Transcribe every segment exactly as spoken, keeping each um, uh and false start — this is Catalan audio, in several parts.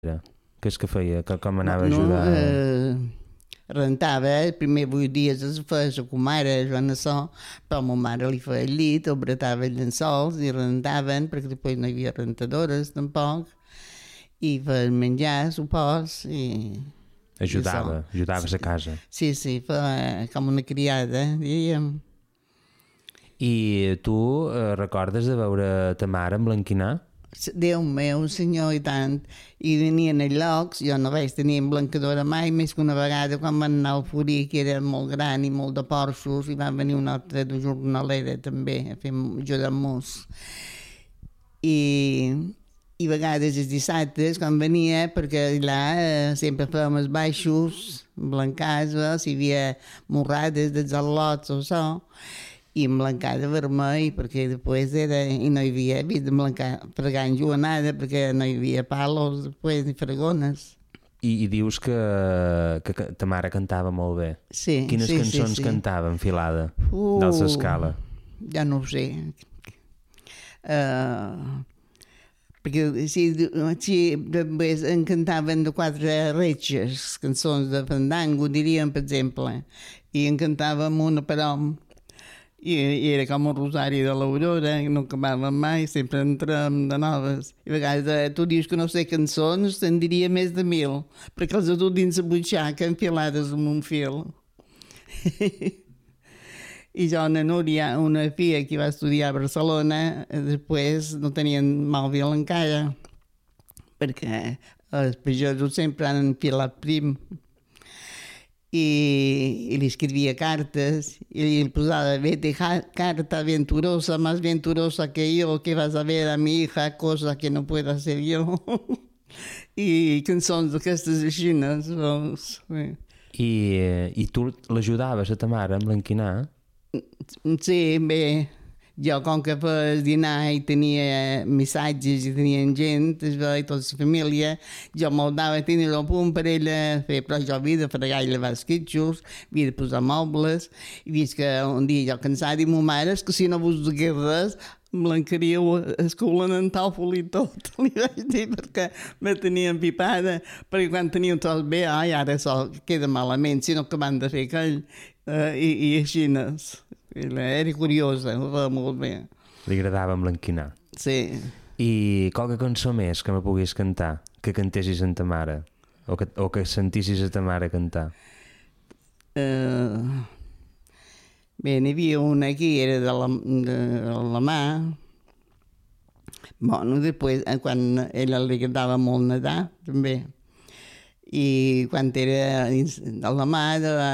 Què és que feia? Que, com anava no, a ajudar? No, eh, rentava, els primers vuit dies es feia la comare, Joana Só, però a ma mare li feia el llit, o bretava els llençols i rentaven, perquè després no hi havia rentadores tampoc, i feia menjar, supòs, i... Ajudava, i ajudava a casa. Sí, sí, feia com una criada, diríem. I tu eh, recordes de veure ta mare emblanquinar? Déu meu, senyor, i tant. I venien a llocs, jo no vaig tenir emblancadora mai, més que una vegada quan van anar al Furí, que era molt gran i molt de porxos, i va venir una altra de jornalera també, a fer ajudar-nos. I, I a vegades els dissabtes, quan venia, perquè allà eh, sempre fèiem els baixos, blancats, eh, si hi havia morrades dels al·lots o això, i emblancar de vermell, perquè després era, i no hi havia, havia d'emblancar fregant joanada, perquè no hi havia palos després ni fregones. I, i dius que, que, que ta mare cantava molt bé. Sí, Quines sí, cançons sí, sí. cantava enfilada Uh, d'Alça Escala? Ja no ho sé. Uh, perquè si, si després en cantaven de quatre retxes, cançons de fandango, diríem, per exemple, i en cantàvem una per hom. I, i era com un rosari de l'Aurora, no acabàvem mai, sempre entrem de noves. I a vegades tu dius que no sé cançons, te'n diria més de mil, perquè els du dins la butxaca enfilades en un fil. I jo, una Núria, una filla que va estudiar a Barcelona, després no tenien mòbil encara, perquè els pagesos sempre han enfilat prim. Y, y le escribía cartas y le posaba, vete carta aventurosa, más venturosa que yo, que vas a ver a mi hija, cosa que no puedo hacer yo. I cançons d'aquestes aixines. Doncs, sí. I, I tu l'ajudaves a ta mare a emblanquinar? Sí, bé, jo com que per dinar i tenia missatges i tenia gent, es veia tota la família, jo me'l dava a tenir el punt per ella fer, però jo havia de fregar i lavar els quitxos, havia de posar mobles, i vist que un dia jo cansada i ma mare, és que si no vos digués res, blancaríeu el cul en tòfol i tot, li vaig dir, perquè me tenia empipada, perquè quan tenia tot bé, ai, ara això queda malament, sinó que van de fer aquell, uh, i, i així n'és. Era curiosa, ho va molt bé. Li agradava emblanquinar. Sí. I qualque cançó més que me puguis cantar, que cantessis en ta mare, o que, o que sentissis a ta mare cantar? Uh, bé, n'hi havia una que era de la, de la mà. Bueno, després, quan ella li agradava molt nedar, també. I quan era de la mà, de la...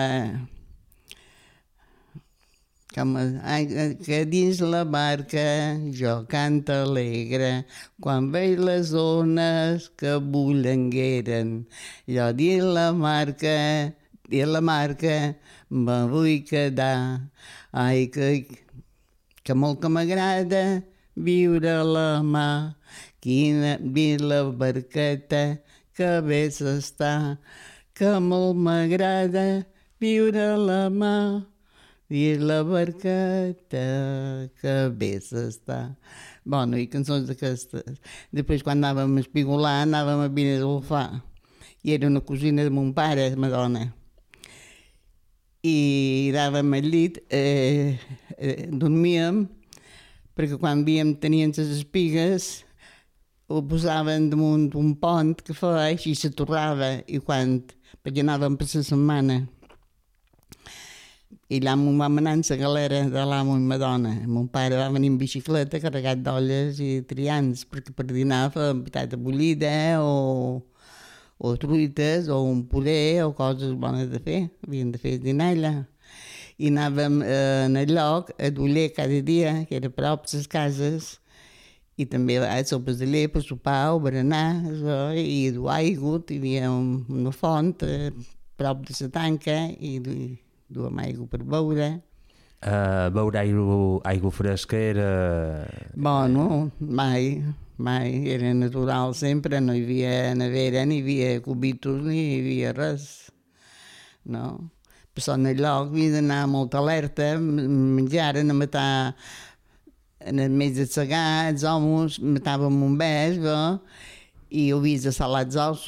Com, ai, que dins la barca jo canto alegre quan veig les ones que bullangueren. Jo dins la marca, dins la marca me vull quedar. Ai, que, que molt que m'agrada viure a la mà. Quina dins la barqueta que bé s'està. Que molt m'agrada viure a la mà. I la barqueta que bé s'està. Bueno, i cançons d'aquestes. Després, quan anàvem a espigolar, anàvem a Vinalofà. I era una cosina de mon pare, ma dona. I anàvem al llit, eh, eh, dormíem, perquè quan havíem, tenien les espigues, ho posaven damunt d'un pont que feia i s'atorrava. I quan, perquè anàvem per la setmana, i l'amo vam anar en la galera de l'amo i ma dona. Mon pare va venir en bicicleta carregat d'olles i triants, perquè per dinar fèiem patata bullida o, o truites o un puré o coses bones de fer. Havien de fer dinar allà. I anàvem eh, en el lloc a d'oller cada dia, que era prop de les cases, i també a sopes de llet per sopar o berenar, això, i dur aigua. Hi havia una font a prop de la tanca i duem aigua per beure. Uh, beure aigua, aigua fresca era... Bueno, mai, mai. Era natural sempre, no hi havia nevera, ni hi havia cubitos, ni hi havia res. No? Però en el lloc havia d'anar molt alerta, menjaren a matar en el mes de segar, els homes matàvem un bes, i ho vist a Salats Aus